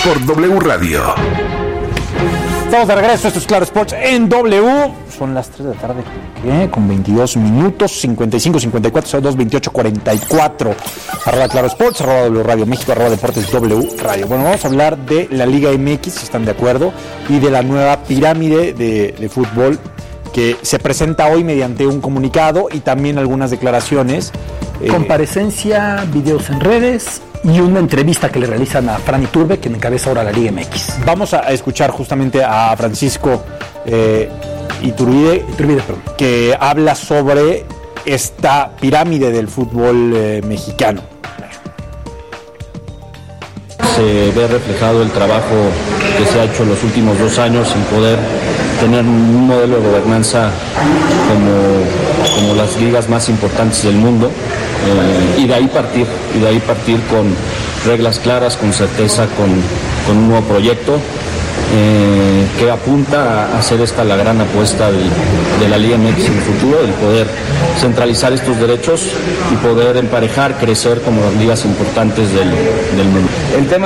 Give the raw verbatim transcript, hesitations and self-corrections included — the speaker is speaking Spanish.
por W Radio. Estamos de regreso, esto es Claro Sports en W. Son las tres de la tarde, ¿qué? Con veintidós minutos, cincuenta y cinco, cincuenta y cuatro, dos, veintiocho, cuarenta y cuatro. Arroba Claro Sports, arroba W Radio México, arroba Deportes W Radio. Bueno, vamos a hablar de la Liga M X, si están de acuerdo, y de la nueva pirámide de, de fútbol que se presenta hoy mediante un comunicado y también algunas declaraciones. Comparecencia, eh, videos en redes y una entrevista que le realizan a Fran Iturbe, quien encabeza ahora la Liga M X. Vamos a escuchar justamente a Francisco eh, Iturbide, Iturbide perdón. que habla sobre esta pirámide del fútbol eh, mexicano. Se ve reflejado el trabajo que se ha hecho en los últimos dos años en poder tener un modelo de gobernanza como, como las ligas más importantes del mundo, eh, y de ahí partir, y de ahí partir con reglas claras, con certeza, con, con un nuevo proyecto eh, que apunta a hacer esta la gran apuesta de, de la Liga M X en el futuro, el poder centralizar estos derechos y poder emparejar, crecer como las ligas importantes del, del mundo. El tema